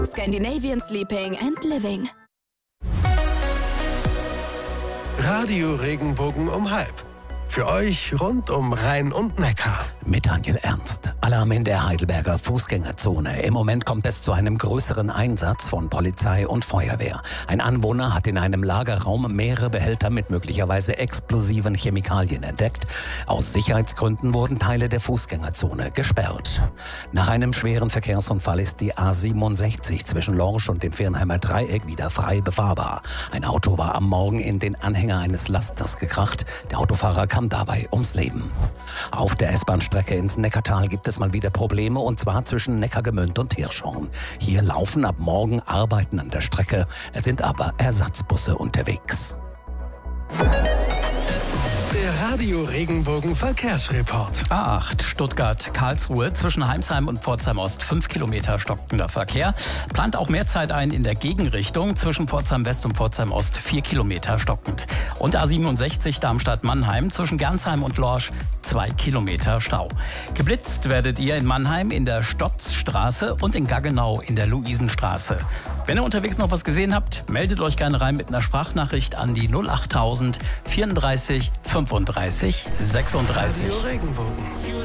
Scandinavian Sleeping and Living. Radio Regenbogen um 12:30. Für euch rund um Rhein und Neckar. Mit Daniel Ernst. Alarm in der Heidelberger Fußgängerzone. Im Moment kommt es zu einem größeren Einsatz von Polizei und Feuerwehr. Ein Anwohner hat in einem Lagerraum mehrere Behälter mit möglicherweise explosiven Chemikalien entdeckt. Aus Sicherheitsgründen wurden Teile der Fußgängerzone gesperrt. Nach einem schweren Verkehrsunfall ist die A67 zwischen Lorsch und dem Viernheimer Dreieck wieder frei befahrbar. Ein Auto war am Morgen in den Anhänger eines Lasters gekracht. Der Autofahrer kam dabei ums Leben. Auf der S-Bahn-Strecke ins Neckartal gibt es mal wieder Probleme, und zwar zwischen Neckargemünd und Hirschhorn. Hier laufen ab morgen Arbeiten an der Strecke, es sind aber Ersatzbusse unterwegs. Der Radio Regenbogen Verkehrsreport. A8 Stuttgart-Karlsruhe zwischen Heimsheim und Pforzheim Ost 5 Kilometer stockender Verkehr. Plant auch mehr Zeit ein in der Gegenrichtung zwischen Pforzheim West und Pforzheim Ost 4 Kilometer stockend. Und A67 Darmstadt-Mannheim zwischen Gernsheim und Lorsch 2 Kilometer Stau. Geblitzt werdet ihr in Mannheim in der Stotzstraße und in Gaggenau in der Luisenstraße. Wenn ihr unterwegs noch was gesehen habt, meldet euch gerne rein mit einer Sprachnachricht an die 08000 34 35 36. Radio Regenbogen.